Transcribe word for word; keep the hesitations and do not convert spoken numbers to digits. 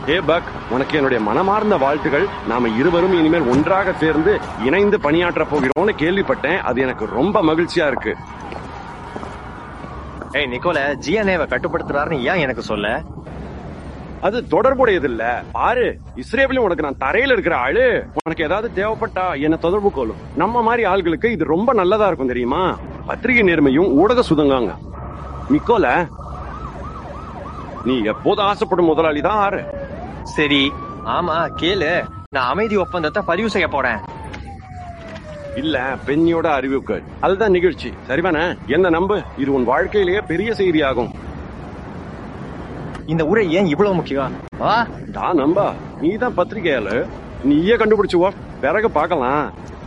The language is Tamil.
ஏ பக், உனக்கு என்னுடைய மனமார்ந்த வாழ்த்துகள். நாம இருவரும் இனிமேல் ஒன்றாக சேர்ந்து இணைந்து பணியாற்ற போகிறோம்னு கேள்விப்பட்டேன். அது எனக்கு ரொம்ப மகிழ்ச்சியா இருக்கு. ஏய் நிக்கோல, ஜிஎன்ஏவை கட்டுப்படுத்துறாருன்னு ஏன் எனக்கு சொல்ல? அது தொடர்புடையது இல்ல. பாரு, இஸ்ரேலையும் உனக்கு நான் தரையில இருக்கிற ஆளு. உனக்கு ஏதாவது தேவைப்பட்டா என்ன தொடர்பு கொள்ளும். நம்ம மாதிரி ஆள்களுக்கு இது ரொம்ப நல்லதா இருக்கும் தெரியுமா? பத்திரிகை நேர்மையும் ஊடக சுதங்காங்க. நிக்கோல, நீ எப்போது ஆசைப்படும் முதலாளி தான் ஆறு. சரி, ஆமா கேளு. நான் அமைதி ஒப்பந்தத்தை பதிவு செய்ய போறேன். இல்ல, பெண்ணியோட அறிவிப்பு, அதுதான் நிகழ்ச்சி. சரிதானே? என்ன நம்பு, இது உன் வாழ்க்கையிலேயே பெரிய செய்தியாகும். இந்த உரை ஏன் இவ்வளவு முக்கியம்? தான் நம்பா, நீ தான் பத்திரிகையாளு, நீயே கண்டுபிடிச்சுவோ. பிறகு பார்க்கலாம்.